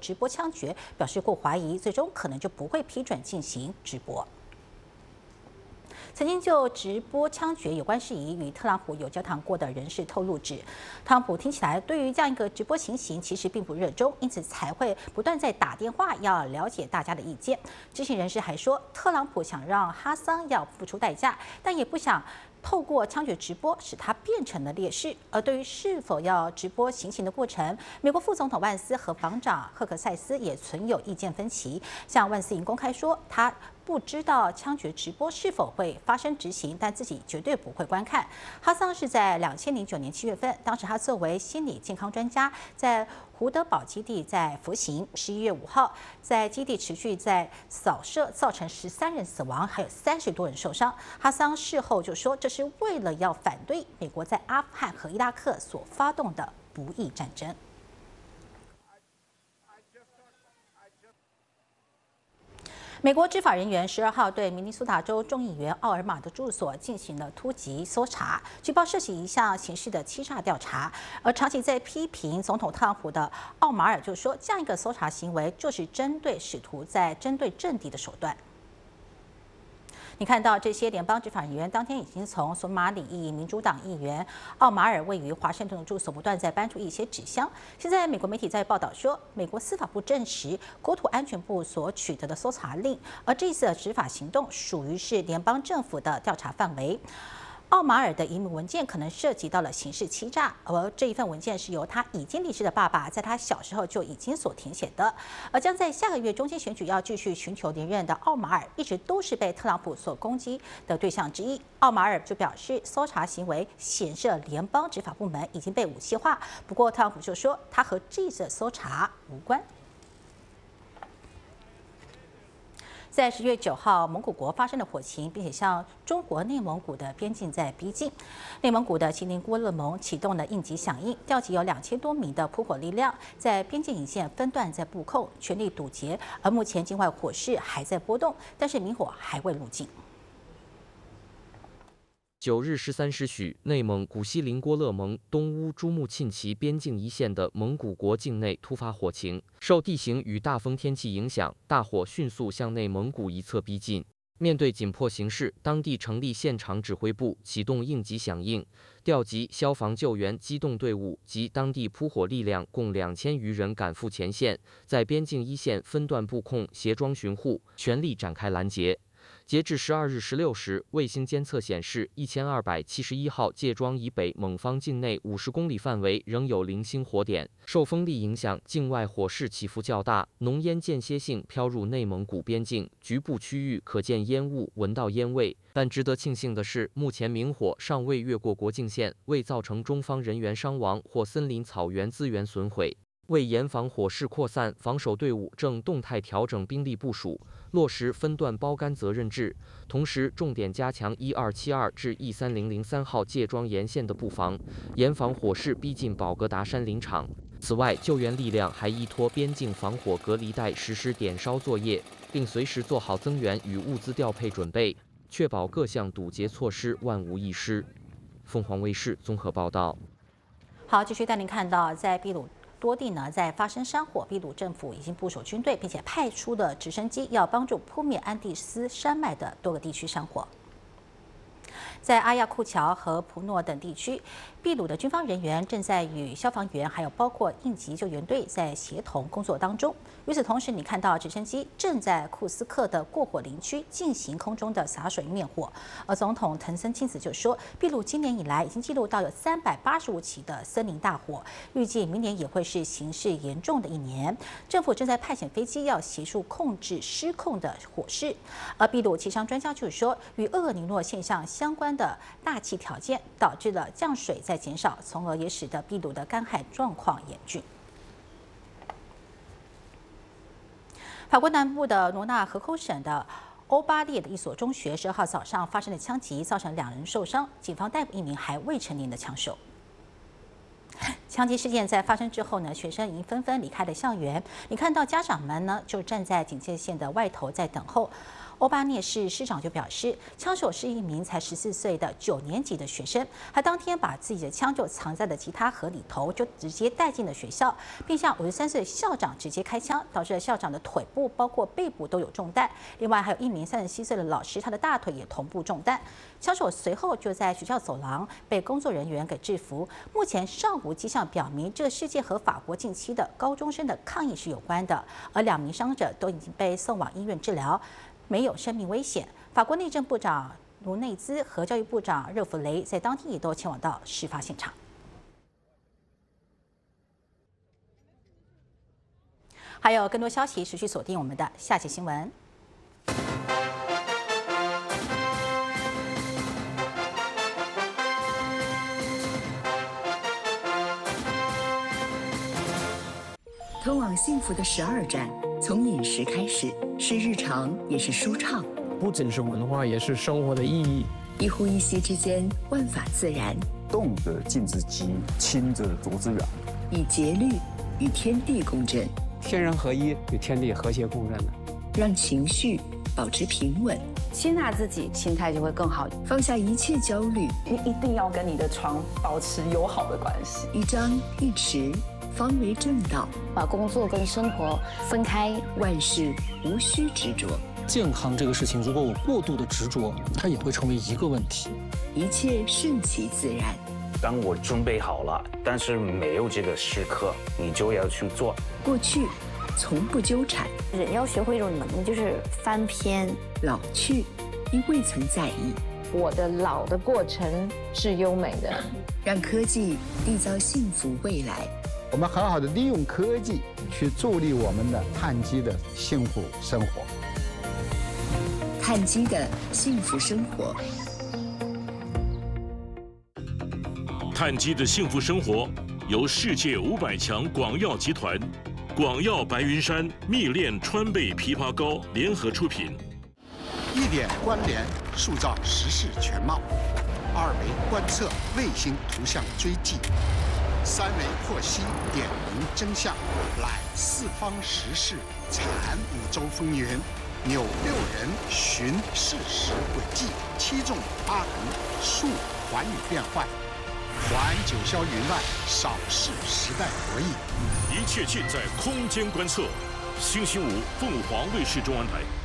直播枪决表示过怀疑，最终可能就不会批准进行直播。曾经就直播枪决有关事宜与特朗普有交谈过的人士透露指，特朗普听起来对于这样一个直播情形其实并不热衷，因此才会不断在打电话要了解大家的意见。知情人士还说，特朗普想让哈桑要付出代价，但也不想透过枪决直播使他变成了烈士。而对于是否要直播行刑的过程，美国副总统万斯和防长赫克塞斯也存有意见分歧。像万斯已公开说，他不知道枪决直播是否会发生执行，但自己绝对不会观看。哈桑是在2009年7月份，当时他作为心理健康专家，在胡德堡基地在服刑。11月5号，在基地持续在扫射，造成13人死亡，还有30多人受伤。哈桑事后就说，这是为了要反对美国在阿富汗和伊拉克所发动的不义战争。美国执法人员12号对明尼苏达州众议员奥尔玛的住所进行了突击搜查，据报涉及一项刑事的欺诈调查。而长期在批评总统特朗普的奥马尔就说，这样一个搜查行为就是试图在针对政敌的手段。你看到这些联邦执法人员当天已经从索马里裔民主党议员奥马尔位于华盛顿的住所不断在搬出一些纸箱。现在美国媒体在报道说，美国司法部证实国土安全部所取得的搜查令，而这次的执法行动属于是联邦政府的调查范围。奥马尔的移民文件可能涉及到了刑事欺诈，而这一份文件是由他已经离世的爸爸在他小时候就已经所填写的。而将在下个月中期选举要继续寻求连任的奥马尔，一直都是被特朗普所攻击的对象之一。奥马尔就表示，搜查行为显示联邦执法部门已经被武器化。不过，特朗普就说他和这次搜查无关。在10月9号，蒙古国发生了火情，并且向中国内蒙古的边境在逼近。内蒙古的锡林郭勒盟启动了应急响应，调集有2000多名的扑火力量，在边境引线分段在布控，全力堵截。而目前境外火势还在波动，但是明火还未入境。 9日13时许，内蒙古锡林郭勒盟东乌珠穆沁旗边境一线的蒙古国境内突发火情，受地形与大风天气影响，大火迅速向内蒙古一侧逼近。面对紧迫形势，当地成立现场指挥部，启动应急响应，调集消防救援机动队伍及当地扑火力量共2000余人赶赴前线，在边境一线分段布控、协装巡护，全力展开拦截。截至12日16时，卫星监测显示，1271号界桩以北蒙方境内50公里范围仍有零星火点。受风力影响，境外火势起伏较大，浓烟间歇性飘入内蒙古边境，局部区域可见烟雾，闻到烟味。但值得庆幸的是，目前明火尚未越过国境线，未造成中方人员伤亡或森林草原资源损毁。为严防火势扩散，防守队伍正动态调整兵力部署，落实分段包干责任制，同时重点加强1272至13003号界桩沿线的布防，严防火势逼近宝格达山林场。此外，救援力量还依托边境防火隔离带实施点烧作业，并随时做好增援与物资调配准备，确保各项堵截措施万无一失。凤凰卫视综合报道。 好，继续带您看到，在秘鲁多地呢在发生山火，秘鲁政府已经部署军队，并且派出了直升机，要帮助扑灭安第斯山脉的多个地区山火。在阿亚库乔和普诺等地区，秘鲁的军方人员正在与消防员还有包括应急救援队在协同工作当中。与此同时，你看到直升机正在库斯克的过火林区进行空中的洒水灭火。而总统滕森亲自就说，秘鲁今年以来已经记录到有385起的森林大火，预计明年也会是形势严重的一年。政府正在派遣飞机要协助控制失控的火势。而秘鲁气象专家就是说，与厄尔尼诺现象相关的大气条件导致了降水在减少，从而也使得秘鲁的干旱状况严峻。法国南部的罗纳河口省的欧巴列的一所中学12号早上发生了枪击，造成2人受伤，警方逮捕一名还未成年的枪手。 枪击事件在发生之后呢，学生已经纷纷离开了校园。你看到家长们呢，就站在警戒线的外头在等候。欧巴涅市市长就表示，枪手是一名才14岁的9年级的学生，他当天把自己的枪就藏在了吉他盒里头，就直接带进了学校，并向53岁校长直接开枪，导致了校长的腿部包括背部都有中弹。另外还有一名37岁的老师，他的大腿也同步中弹。枪手随后就在学校走廊被工作人员给制服。目前尚无迹象表明这个事件和法国近期的高中生的抗议是有关的，而2名伤者都已经被送往医院治疗，没有生命危险。法国内政部长卢内兹和教育部长热弗雷在当天也都前往到事发现场。还有更多消息，持续锁定我们的下期新闻。 通往幸福的12站，从饮食开始，是日常，也是舒畅。 不仅是文化，也是生活的意义。 一呼一吸之间，万法自然。 动则静之机，亲则足之远。 以节律与天地共振， 天人合一，与天地和谐共振的， 让情绪保持平稳。 接纳自己，心态就会更好。 放下一切焦虑， 你一定要跟你的床保持友好的关系。 一张一弛，方为正道。 把工作跟生活分开， 万事无需执着。 健康这个事情，如果我过度的执着，它也会成为一个问题。 一切顺其自然。 当我准备好了，但是没有这个时刻，你就要去做。 过去从不纠缠， 人要学会一种能力，就是翻篇。 老去，因未曾在意。 我的老的过程是优美的。 让科技缔造幸福未来。 我们很好的利用科技去助力我们的碳基的幸福生活。 碳基的幸福生活。 碳基的幸福生活由世界500强广药集团、广药白云山蜜炼川贝枇杷膏联合出品。 1点关联，塑造时事全貌；2维观测，卫星图像追迹；3维获悉，点明真相，揽四方时事，产5洲风云，扭6人，寻事实轨迹，7纵8横，述寰宇变幻，还九霄云外，扫视时代博弈。 一切尽在空间观测。星期五，凤凰卫视中文台。